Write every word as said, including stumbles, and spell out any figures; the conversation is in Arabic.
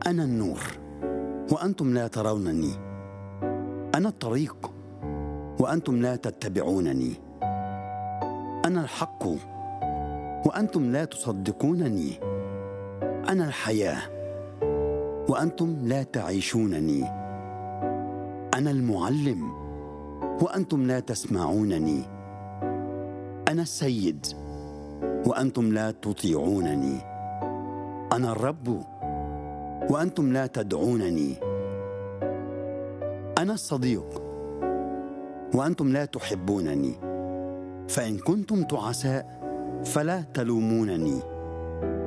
أنا النور وأنتم لا ترونني. أنا الطريق وأنتم لا تتبعونني. أنا الحق وأنتم لا تصدقونني. أنا الحياة وأنتم لا تعيشونني. أنا المعلم وأنتم لا تسمعونني. أنا السيد وأنتم لا تطيعونني. أنا الرب وأنتم لا تدعونني. أنا الصديق وأنتم لا تحبونني. فإن كنتم تعساء فلا تلومونني،